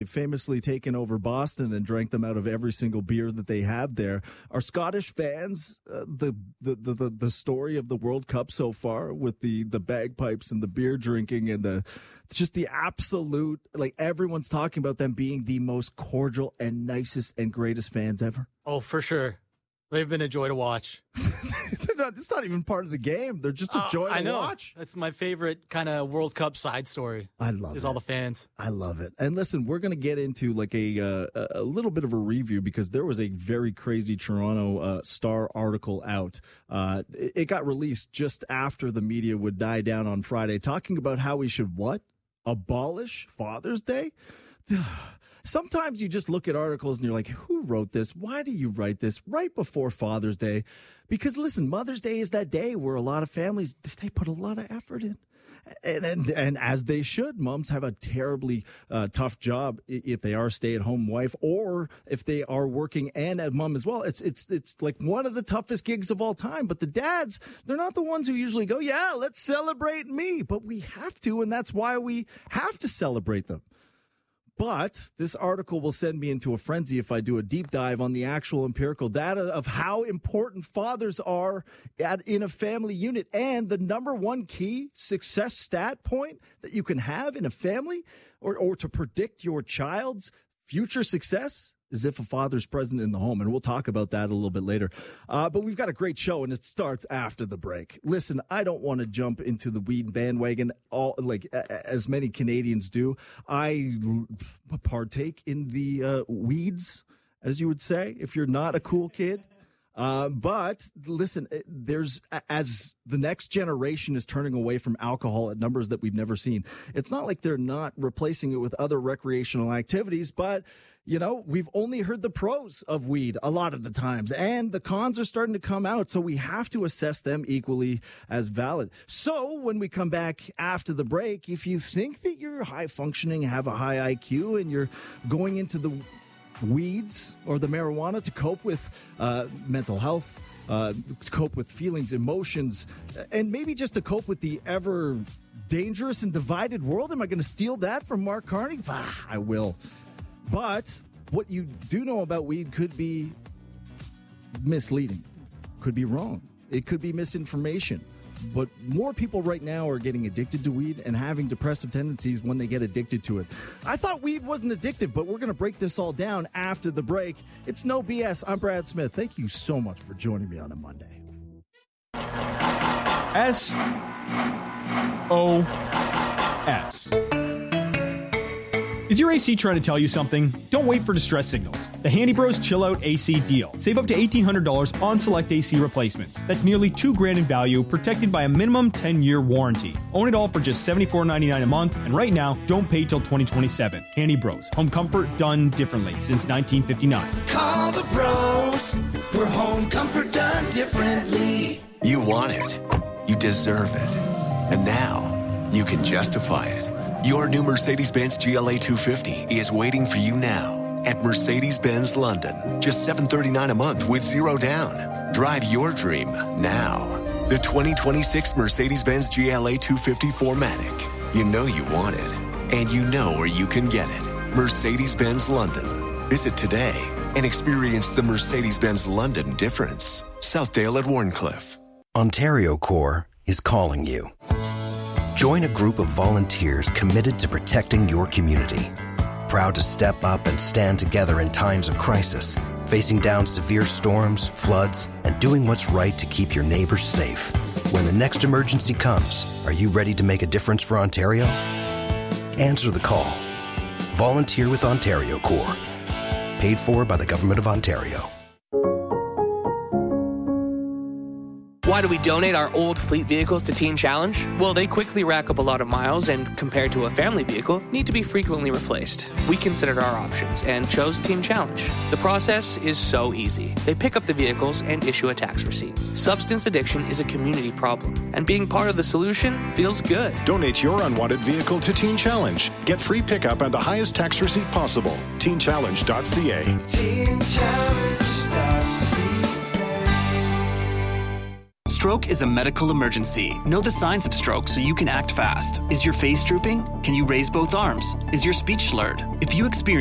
famously taken over Boston and drank them out of every single beer that they had there. Are Scottish fans the story of the World Cup so far, with the bagpipes and the beer drinking and the absolute, like, everyone's talking about them being the most cordial and nicest and greatest fans ever? Oh, for sure. They've been a joy to watch. It's not even part of the game. They're just a joy to watch. That's my favorite kind of World Cup side story. I love it. All the fans. I love it. And listen, we're going to get into like a little bit of a review, because there was a very crazy Toronto Star article out. It got released just after the media would die down on Friday, talking about how we should abolish Father's Day. Sometimes you just look at articles and you're like, who wrote this? Why do you write this right before Father's Day? Because listen, Mother's Day is that day where a lot of families, they put a lot of effort in. And as they should. Moms have a terribly tough job if they are a stay-at-home wife, or if they are working and a mom as well. It's like one of the toughest gigs of all time. But the dads, they're not the ones who usually go, yeah, let's celebrate me. But we have to, and that's why we have to celebrate them. But this article will send me into a frenzy if I do a deep dive on the actual empirical data of how important fathers are in a family unit. And the number one key success stat point that you can have in a family, or to predict your child's future success, is if a father's present in the home. And we'll talk about that a little bit later. But we've got a great show, and it starts after the break. Listen, I don't want to jump into the weed bandwagon as many Canadians do. I partake in the weeds, as you would say, if you're not a cool kid. But listen, as the next generation is turning away from alcohol at numbers that we've never seen, it's not like they're not replacing it with other recreational activities, but we've only heard the pros of weed a lot of the times, and the cons are starting to come out. So we have to assess them equally as valid. So when we come back after the break, if you think that you're high functioning, have a high IQ, and you're going into the weeds or the marijuana to cope with mental health, to cope with feelings, emotions, and maybe just to cope with the ever dangerous and divided world. Am I going to steal that from Mark Carney? I will. But what you do know about weed could be misleading, could be wrong. It could be misinformation. But more people right now are getting addicted to weed and having depressive tendencies when they get addicted to it. I thought weed wasn't addictive, but we're going to break this all down after the break. It's No BS. I'm Brad Smith. Thank you so much for joining me on a Monday. SOS. Is your AC trying to tell you something? Don't wait for distress signals. The Handy Bros Chill Out AC deal. Save up to $1,800 on select AC replacements. That's nearly $2,000 in value, protected by a minimum 10-year warranty. Own it all for just $74.99 a month, and right now, don't pay till 2027. Handy Bros. Home comfort done differently since 1959. Call the pros for home comfort done differently. You want it. You deserve it. And now, you can justify it. Your new Mercedes-Benz GLA 250 is waiting for you now at Mercedes-Benz London. Just $739 a month with zero down. Drive your dream now. The 2026 Mercedes-Benz GLA 250 4MATIC. You know you want it, and you know where you can get it. Mercedes-Benz London. Visit today and experience the Mercedes-Benz London difference. Southdale at Warncliffe. Ontario Corps is calling you. Join a group of volunteers committed to protecting your community. Proud to step up and stand together in times of crisis, facing down severe storms, floods, and doing what's right to keep your neighbors safe. When the next emergency comes, are you ready to make a difference for Ontario? Answer the call. Volunteer with Ontario Corps. Paid for by the Government of Ontario. Why do we donate our old fleet vehicles to Teen Challenge? Well, they quickly rack up a lot of miles and, compared to a family vehicle, need to be frequently replaced. We considered our options and chose Teen Challenge. The process is so easy. They pick up the vehicles and issue a tax receipt. Substance addiction is a community problem, and being part of the solution feels good. Donate your unwanted vehicle to Teen Challenge. Get free pickup and the highest tax receipt possible. TeenChallenge.ca. TeenChallenge.ca. Stroke is a medical emergency. Know the signs of stroke so you can act fast. Is your face drooping? Can you raise both arms? Is your speech slurred? If you experience